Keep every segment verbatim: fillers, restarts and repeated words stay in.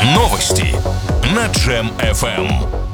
Новости на Джем эф эм.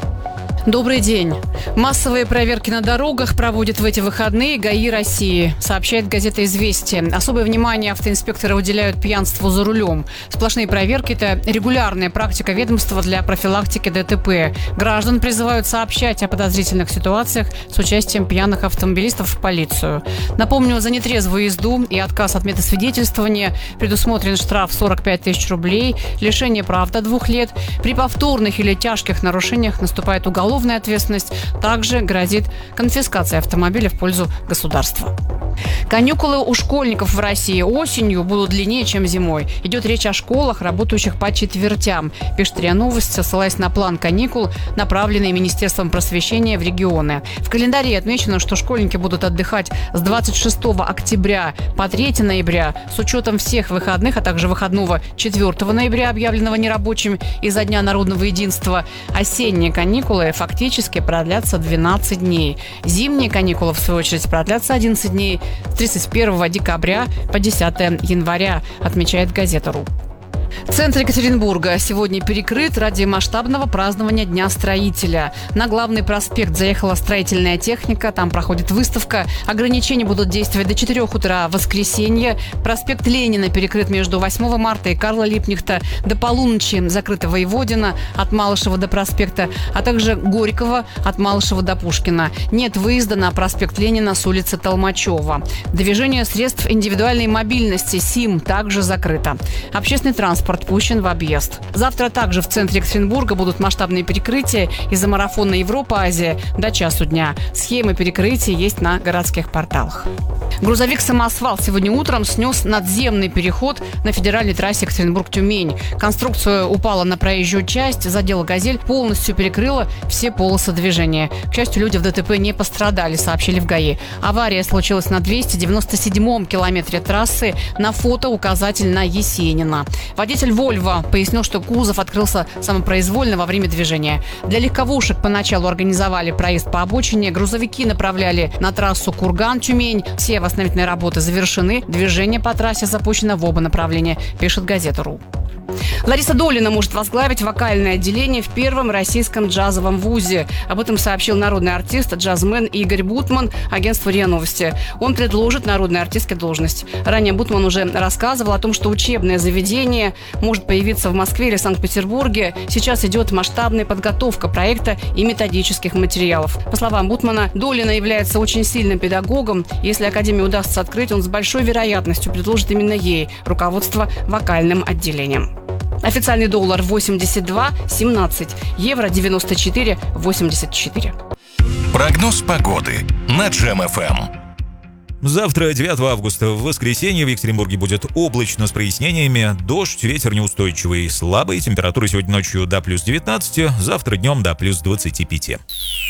Добрый день. Массовые проверки на дорогах проводят в эти выходные ГАИ России, сообщает газета «Известия». Особое внимание автоинспекторы уделяют пьянству за рулем. Сплошные проверки – это регулярная практика ведомства для профилактики ДТП. Граждан призывают сообщать о подозрительных ситуациях с участием пьяных автомобилистов в полицию. Напомню, за нетрезвую езду и отказ от медосвидетельствования предусмотрен штраф сорок пять тысяч рублей, лишение прав до двух лет. При повторных или тяжких нарушениях наступает уголовная Уголовная ответственность, также грозит конфискация автомобиля в пользу государства. Каникулы у школьников в России осенью будут длиннее, чем зимой. Идет речь о школах, работающих по четвертям, пишет РИА Новости, ссылаясь на план каникул, направленный Министерством просвещения в регионы. В календаре отмечено, что школьники будут отдыхать с двадцать шестого октября по третьего ноября с учетом всех выходных, а также выходного четвёртого ноября, объявленного нерабочим из-за Дня народного единства. Осенние каникулы фактически продлятся двенадцать дней. Зимние каникулы, в свою очередь, продлятся одиннадцать дней с тридцать первого декабря по десятого января, отмечает газета.ру. Центр Екатеринбурга сегодня перекрыт ради масштабного празднования Дня строителя. На главный проспект заехала строительная техника, там проходит выставка. Ограничения будут действовать до четырёх утра в воскресенье. Проспект Ленина перекрыт между восьмого марта и Карла Липкнехта. До полуночи закрыта Воеводина от Малышева до проспекта, а также Горького от Малышева до Пушкина. Нет выезда на проспект Ленина с улицы Толмачева. Движение средств индивидуальной мобильности СИМ также закрыто. Общественный транспорт пущен в объезд. Завтра также в центре Екатеринбурга будут масштабные перекрытия из-за марафона Европа-Азия до часу дня. Схемы перекрытий есть на городских порталах. Грузовик-самосвал сегодня утром снес надземный переход на федеральной трассе Екатеринбург-Тюмень. Конструкция упала на проезжую часть, задела «Газель», полностью перекрыла все полосы движения. К счастью, люди в ДТП не пострадали, сообщили в ГАИ. Авария случилась на двести девяносто седьмом километре трассы. На фото указатель на Есенина. Водитель «Вольво» пояснил, что кузов открылся самопроизвольно во время движения. Для легковушек поначалу организовали проезд по обочине, грузовики направляли на трассу Курган-Тюмень. Все восстановительные работы завершены, движение по трассе запущено в оба направления, пишет газета.ру. Лариса Долина может возглавить вокальное отделение в первом российском джазовом вузе. Об этом сообщил народный артист, джазмен Игорь Бутман агентству РИА Новости. Он предложит народной артистке должность. Ранее Бутман уже рассказывал о том, что учебное заведение может появиться в Москве или Санкт-Петербурге. Сейчас идет масштабная подготовка проекта и методических материалов. По словам Бутмана, Долина является очень сильным педагогом. Если академию удастся открыть, он с большой вероятностью предложит именно ей руководство вокальным отделением. Официальный доллар восемьдесят два семнадцать, евро девяносто четыре восемьдесят четыре. Прогноз погоды на Джем эф эм. Завтра, девятого августа, в воскресенье в Екатеринбурге будет облачно с прояснениями, дождь, ветер неустойчивый, слабый, температура сегодня ночью до плюс девятнадцати, завтра днем до плюс двадцати пяти.